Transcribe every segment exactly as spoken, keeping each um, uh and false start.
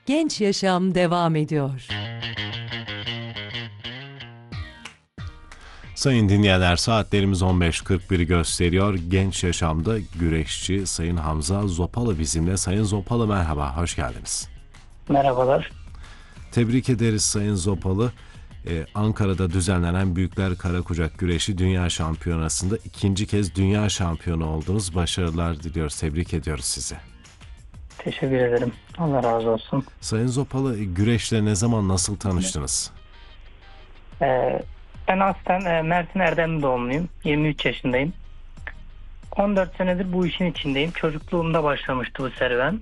Genç Yaşam devam ediyor. Sayın dinleyenler, saatlerimiz on beş kırk biri gösteriyor. Genç Yaşam'da güreşçi Sayın Hamza Zopalı bizimle. Sayın Zopalı, merhaba, hoş geldiniz. Merhabalar. Tebrik ederiz Sayın Zopalı. Ee, Ankara'da düzenlenen Büyükler Karakucak Güreşi Dünya Şampiyonası'nda ikinci kez dünya şampiyonu oldunuz. Başarılar diliyoruz, tebrik ediyoruz sizi. Teşekkür ederim. Allah razı olsun. Sayın Zopalı, güreşle ne zaman, nasıl tanıştınız? Ee, ben aslen e, Mersin Erdemli doğumluyum. yirmi üç yaşındayım. on dört senedir bu işin içindeyim. Çocukluğumda başlamıştı bu serüven.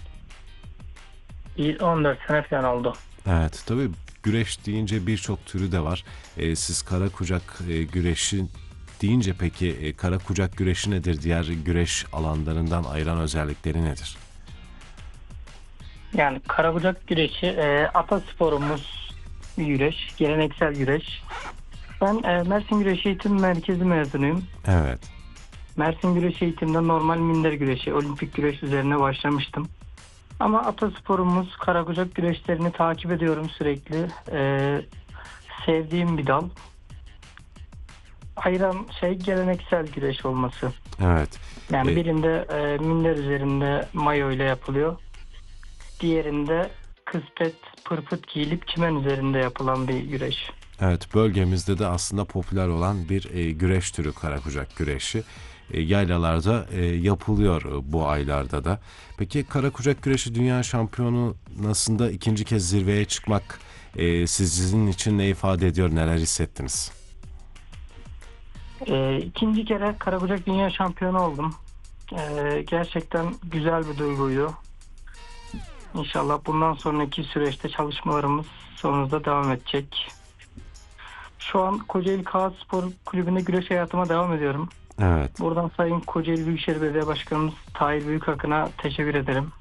Bir on dört sene falan oldu. Evet, tabii güreş deyince birçok türü de var. Ee, siz Karakucak e, güreşi deyince peki e, Karakucak güreşi nedir? Diğer güreş alanlarından ayıran özellikleri nedir? Yani Karakucak güreşi e, atasporumuz bir güreş. Geleneksel güreş. Ben e, Mersin Güreş Eğitim Merkezi mezunuyum. Evet. Mersin Güreş Eğitim'de normal minder güreşi, olimpik güreş üzerine başlamıştım. Ama atasporumuz Karakucak güreşlerini takip ediyorum sürekli. Ee, sevdiğim bir dal. Ayıran şey geleneksel güreş olması. Evet. Yani E, birinde e, minder üzerinde mayo ile yapılıyor. Diğerinde kıspet, pırpıt giyilip çimen üzerinde yapılan bir güreş. Evet, bölgemizde de aslında popüler olan bir e, güreş türü Karakucak güreşi. E, yaylalarda e, yapılıyor e, bu aylarda da. Peki Karakucak güreşi dünya şampiyonasında ikinci kez zirveye çıkmak e, sizin için ne ifade ediyor, neler hissettiniz? Ee, ikinci kere Karakucak Dünya Şampiyonu oldum. Ee, gerçekten güzel bir duyguydu. İnşallah bundan sonraki süreçte çalışmalarımız sonunda devam edecek. Şu an Kocaeli Kağıt Spor Kulübü'nde güreş hayatıma devam ediyorum. Evet. Buradan Sayın Kocaeli Büyükşehir Belediye Başkanımız Tahir Büyükakın'a teşekkür ederim.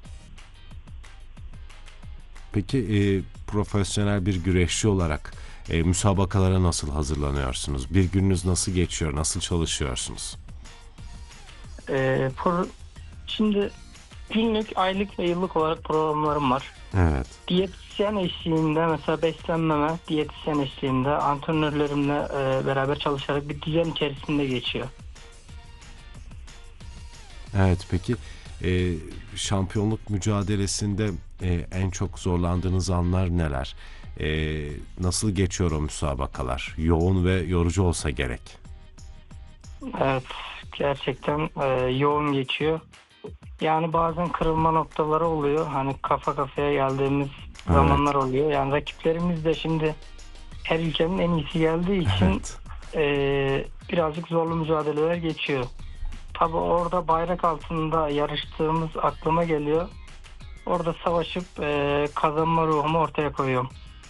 Peki e, profesyonel bir güreşçi olarak e, müsabakalara nasıl hazırlanıyorsunuz? Bir gününüz nasıl geçiyor? Nasıl çalışıyorsunuz? Ee, pro- Şimdi günlük, aylık ve yıllık olarak programlarım var. Evet. Diyetisyen eşliğinde mesela beslenmeme, diyetisyen eşliğinde antrenörlerimle e, beraber çalışarak bir düzen içerisinde geçiyor. Evet, peki e, şampiyonluk mücadelesinde e, en çok zorlandığınız anlar neler? E, nasıl geçiyor o müsabakalar? Yoğun ve yorucu olsa gerek. Evet, gerçekten e, yoğun geçiyor. Yani bazen kırılma noktaları oluyor. Hani kafa kafaya geldiğimiz Evet. zamanlar oluyor. Yani rakiplerimiz de şimdi her ülkenin en iyisi geldiği için Evet. e, birazcık zorlu mücadeleler geçiyor. Tabii orada bayrak altında yarıştığımız aklıma geliyor. Orada savaşıp e, kazanma ruhumu ortaya koyuyorum.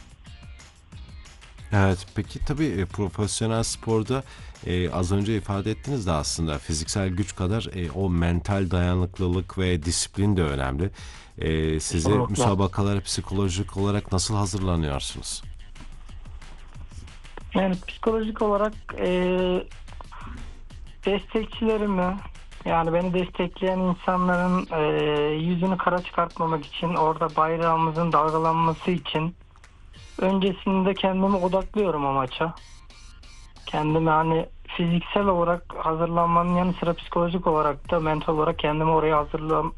Evet, peki tabii e, profesyonel sporda e, az önce ifade ettiniz de aslında fiziksel güç kadar e, o mental dayanıklılık ve disiplin de önemli. E, sizi Kesinlikle. müsabakalara psikolojik olarak nasıl hazırlanıyorsunuz? Yani psikolojik olarak e, destekçilerimi, yani beni destekleyen insanların e, yüzünü kara çıkartmamak için, orada bayrağımızın dalgalanması için öncesinde kendimi odaklıyorum o maça. Kendimi hani fiziksel olarak hazırlanmanın yanı sıra psikolojik olarak da mental olarak kendimi oraya hazırlam